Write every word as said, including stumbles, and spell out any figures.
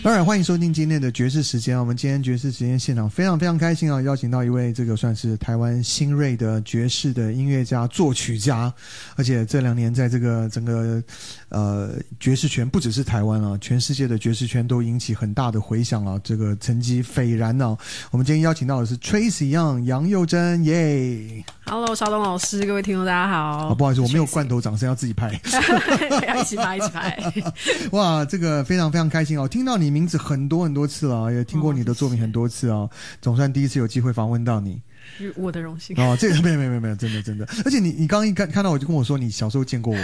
当然欢迎收听今天的爵士时间啊！我们今天爵士时间现场非常非常开心啊，邀请到一位这个算是台湾新锐的爵士的音乐家、作曲家，而且这两年在这个整个呃爵士圈不只是台湾啊，全世界的爵士圈都引起很大的回响啊，这个成绩斐然啊！我们今天邀请到的是 Tracy Young 杨佑珍，耶 ！Hello， 邵东老师，各位听众大家好。 啊，不好意思，我没有罐头掌声，要自己拍， 要一起拍，一起拍。 哇，这个非常非常开心哦！听到你名字很多很多次了，也听过你的作品很多次哦，总算第一次有机会访问到你。 我的荣幸哦，这个没有没有没有没有，真的真的，而且你你刚刚一看看到我就跟我说你小时候见过我，